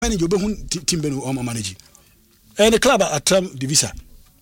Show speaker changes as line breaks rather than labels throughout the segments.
manage obehun team benu o manage and the club Atram Divisa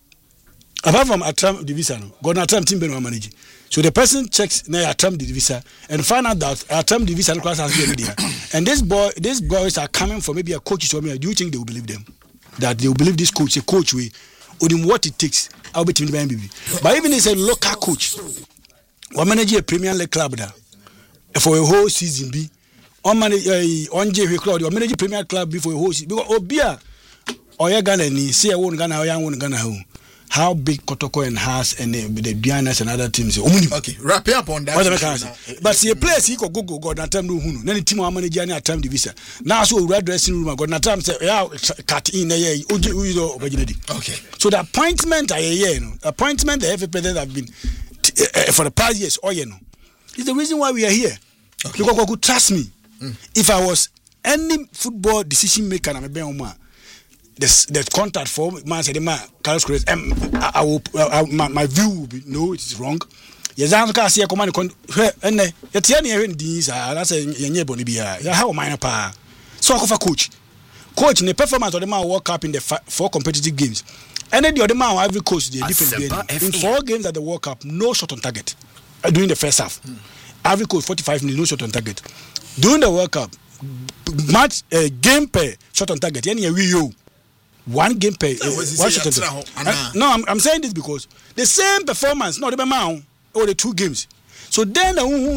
apart from Atram Divisa no go na Atram team benu manage so the person checks na Atram Divisa and find out that Atram Divisa no class has been there and these boys are coming from maybe a coach so me do you think they will believe them that they will believe this coach a coach way or what it takes I'll be team BB but even as a local coach we manage a Premier League club there for a whole season be on manage on J club or manage Premier Club before a whole season because Obia or ya Ghana ni say won Ghana or ya won Ghana how big Kotoko and has and the Dianas and other teams
okay wrap up on that
but see a place he could go na time no hunu na team wa manage any time division now so we dressing room go na time say ya cut in there okay so the appointment appointment the FA president have been for the past years is the reason why we are here okay. Because could trust me if I was any football decision maker na me be on the contact for man said man Carlos Cruz I will my view will be no it is wrong yes I can see command and yet here these that's a yenye boni bia ya how minor pa so I coach in the performance of the man World Cup in the 4 competitive games and then the other man every coach they different in 4 games at the World Cup no shot on target during the first half every coach 45 minutes no shot on target during the World Cup match game per shot on target any we one game per one shot on target. No, I'm saying this because the same performance not the amount or the 2 games so then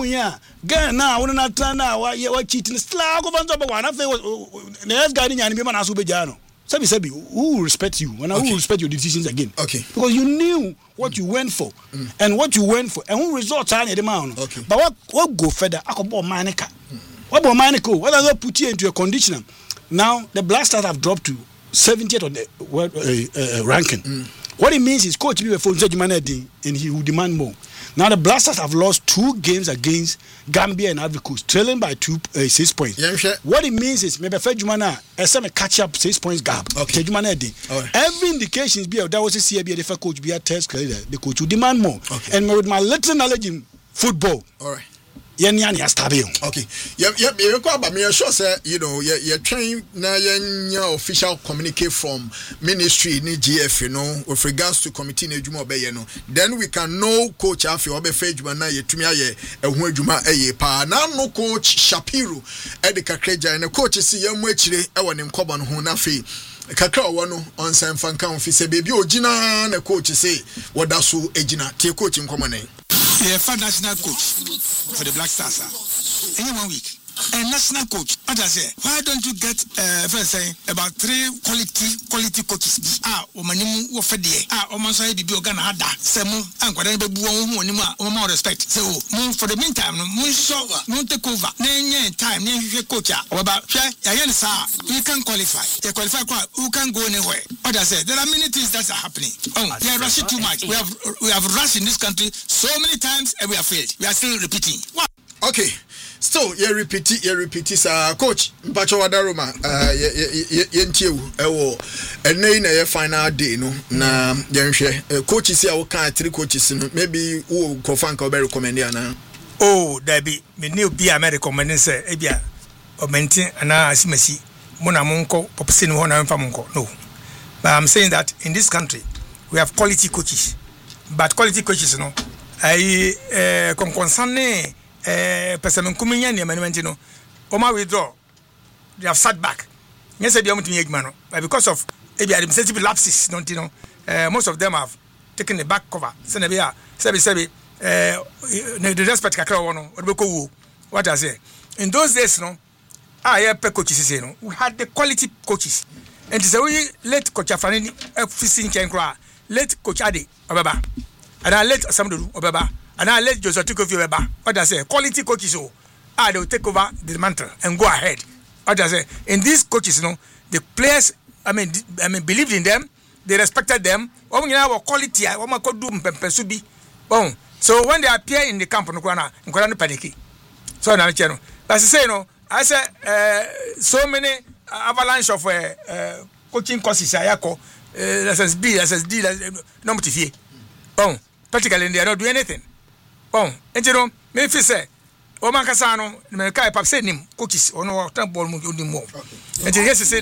Ghana won na try na wa cheating slag over top one after the next guy in be man aso be jano Sabi, who will respect you? When I will respect your decisions again. Okay. Because you knew what you went for and what you went for and who results are the amount. Okay. But what go further? I could buy Manica. What about Manico? What does that put you into a conditioner? Now the Black Stars have dropped to 70th on the world ranking. What it means is coach be for Manedi and he will demand more. Now the Blasters have lost 2 games against Gambia and Ivory Coast, trailing by 6 points. Yeah, sure. What it means is maybe Fejumana a catch up 6 points gap. Okay. Right. Every indication is that was a CBA the coach be a test credit. The coach will demand more. Okay. And with my little knowledge in football. All right. Okay. But me sure say you train na your official communicate from ministry ni GF with regards to committee na adwuma obey then we can know coach afi obe fa adwuma na yetumi aye ehu adwuma pa na no coach Shapiro e de kakreja na coach si yamu akire e woni nkobo no ho na afi kakra wono onsan fanka on fi se bebi ogina na coach say woda so egina tie coach nkomo nan yeah, national coach for the Black Stars. In 1 week. And national coach, what I say, why don't you get first say about 3 quality coaches? Omanimu Wofedie, Omansai Bibi Ogana Hada, Semu, and whatever more respect. So, for the meantime, no take over, time, coach, about you can qualify. You qualify, who can go anywhere. What I say, there are many things that are happening. We are rushing too much. We have rushed in this country so many times and we have failed. We are still repeating. What? Okay. Still, you repeat sir. Coach, Mpacho Wadaroma, yentiu, and na final day, no, na, coach is here, 3 coaches, maybe, Kofanka very recommend na. Oh, there be, me new be American, man, say, Ebia, or maintain, and I see Messi, Monamonco, Popsin, Hona, Famonco. No. But I'm saying that in this country, we have quality coaches, but quality coaches, no, I concern person coming in the Oma withdraw. They have sat back. Yes, they are but because of administrative lapses, don't you know? Most of them have taken the back cover. Senabia, Sebi, the respect Kakra, what I say. In those days, no, coaches, we had the quality coaches. And so we let Coach Afani fishing Kenkra, let Coach Adi Obaba, and I let Samdu Obaba. And I let Joseph take over. What I say, quality coaches, they will take over the mantle and go ahead. What I say, in these coaches, the players, I mean, believed in them, they respected them. Quality, so when they appear in the camp, panic. So now, but I say, I say, so many avalanche of coaching courses, SSB, SSD, no motivate. Practically, they are not doing anything. And me say,
o man kasa no me kai pap say nim cookies ono tan ball mu odi mo enti yes say